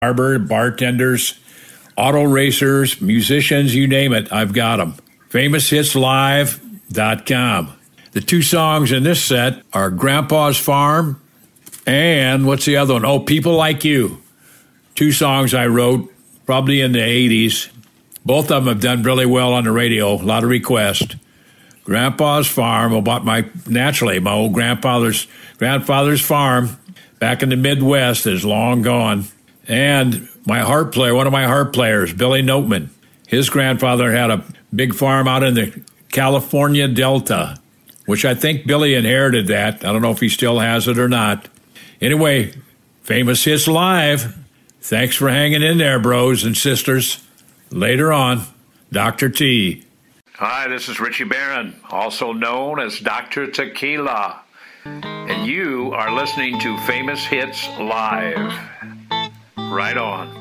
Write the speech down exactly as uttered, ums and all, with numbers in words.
barber, bartenders, auto racers, musicians, you name it, I've got them. famous hits live dot com. The two songs in this set are Grandpa's Farm and what's the other one? Oh, People Like You. Two songs I wrote probably in the eighties. Both of them have done really well on the radio, a lot of requests. Grandpa's Farm, about my, naturally, my old grandfather's, grandfather's farm back in the Midwest is long gone. And my harp player, one of my harp players, Billy Noteman, his grandfather had a big farm out in the California Delta, which I think Billy inherited that. I don't know if he still has it or not. Anyway, Famous Hits Live. Thanks for hanging in there, bros and sisters. Later on, Doctor T. Hi, this is Richie Barron, also known as Doctor Tequila. And you are listening to Famous Hits Live. Right on.